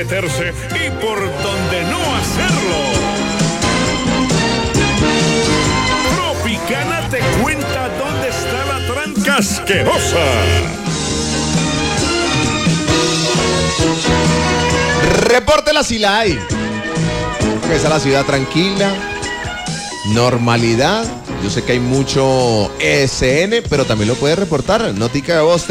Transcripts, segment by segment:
meterse y por donde no hacerlo. Tropicana te cuenta dónde está la tranca asquerosa. Repórtela si la hay. Está la ciudad tranquila, normalidad. Yo sé que hay mucho ESN, pero también lo puedes reportar. Notica de voz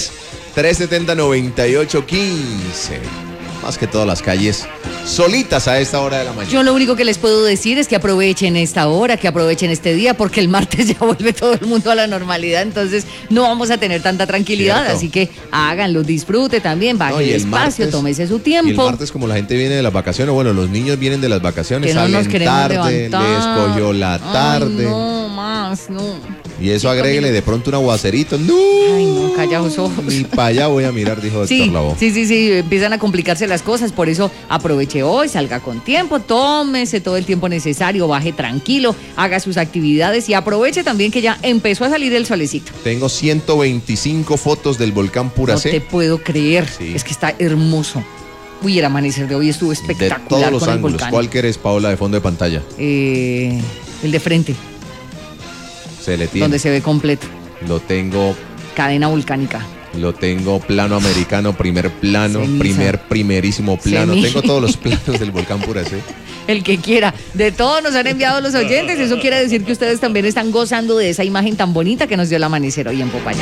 310-370-9815. Más que todas las calles solitas a esta hora de la mañana. Yo lo único que les puedo decir es que aprovechen esta hora, que aprovechen este día, porque el martes ya vuelve todo el mundo a la normalidad, entonces no vamos a tener tanta tranquilidad, Cierto. Así que háganlo, disfrute también, baje despacio, tómese su tiempo. Y el martes, como la gente viene de las vacaciones, bueno, los niños vienen de las vacaciones, Que no nos salen queremos tarde, levantar. les cogió la tarde. Ay, no más, no. Y eso agréguele de pronto un aguacerito. ¡No! Ay, no, calla los ojos. Ni para allá voy a mirar, dijo Héctor Sí, Lavoe. sí, empiezan a complicarse las cosas, por eso aproveche hoy, salga con tiempo, tómese todo el tiempo necesario, baje tranquilo, haga sus actividades y aproveche también que ya empezó a salir el solecito. Tengo 125 fotos del volcán Puracé. No te puedo creer, Sí. es que está hermoso. Uy, el amanecer de hoy estuvo De espectacular todos los con el ángulos. volcán. ¿Cuál querés, Paola, de fondo de pantalla? El de frente, Se le tiene. donde se ve completo, Lo tengo cadena volcánica. plano americano, primer plano, Ceniza. primerísimo plano. Ceniza. Tengo todos los planos del volcán Puracé. El que quiera. De todo nos han enviado los oyentes. Eso quiere decir que ustedes también están gozando de esa imagen tan bonita que nos dio el amanecer hoy en Popayán.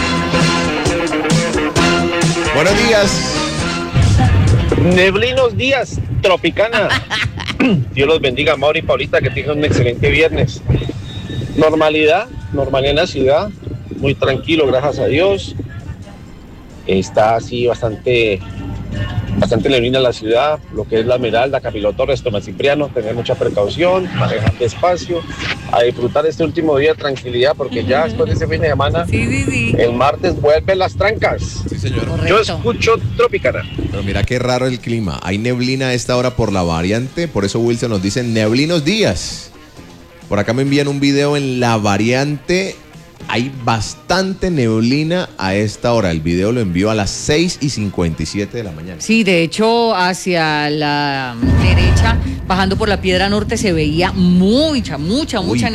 Buenos días. Neblinos días, Tropicana. Dios los bendiga, Mauri y Paulita, que tengan un excelente viernes. Normalidad en la ciudad, muy tranquilo, gracias a Dios. Está así bastante neblina la ciudad, lo que es la Esmeralda, Camilo Torres, Tomás Cipriano, tener mucha precaución, manejar despacio, a disfrutar este último día de tranquilidad, porque ya después de ese fin de semana, Sí. el martes vuelven las trancas. Sí, señor. Correcto. Yo escucho Tropicana. Pero mira qué raro el clima. Hay neblina a esta hora por la variante. Por eso Wilson nos dice neblinos días. Por acá me envían un video en la variante. Hay bastante neblina a esta hora. El video lo envió a las 6:57 de la mañana. Sí, de hecho, hacia la derecha, bajando por la Piedra Norte, se veía mucha Uy,